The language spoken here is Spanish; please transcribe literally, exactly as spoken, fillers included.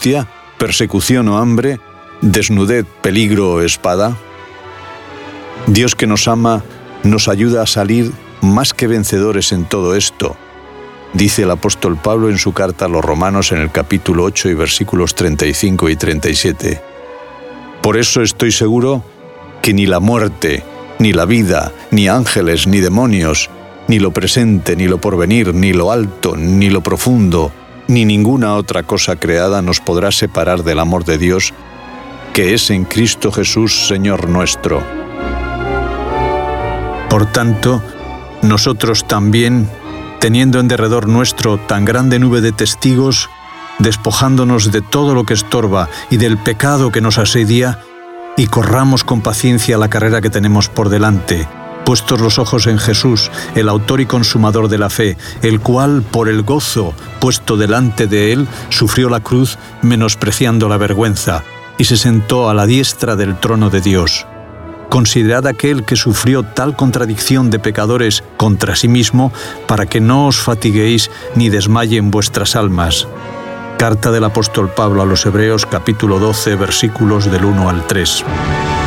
angustia, persecución o hambre, desnudez, peligro o espada? Dios que nos ama nos ayuda a salir más que vencedores en todo esto, dice el apóstol Pablo en su carta a los Romanos en el capítulo ocho y versículos treinta y cinco y treinta y siete. Por eso estoy seguro que ni la muerte, ni la vida, ni ángeles, ni demonios, ni lo presente, ni lo porvenir, ni lo alto, ni lo profundo, ni ninguna otra cosa creada nos podrá separar del amor de Dios, que es en Cristo Jesús, Señor nuestro. Por tanto, nosotros también, teniendo en derredor nuestro tan grande nube de testigos, despojándonos de todo lo que estorba y del pecado que nos asedia, y corramos con paciencia la carrera que tenemos por delante, puestos los ojos en Jesús, el autor y consumador de la fe, el cual, por el gozo puesto delante de él, sufrió la cruz, menospreciando la vergüenza, y se sentó a la diestra del trono de Dios. Considerad aquel que sufrió tal contradicción de pecadores contra sí mismo, para que no os fatiguéis ni desmayen vuestras almas. Carta del apóstol Pablo a los Hebreos, capítulo doce, versículos del uno al tres.